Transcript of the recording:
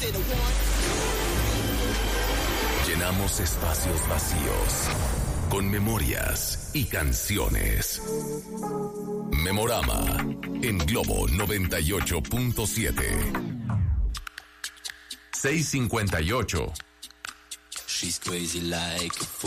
Llenamos espacios vacíos con memorias y canciones. Memorama en Globo 98.7. 6:58. She's crazy like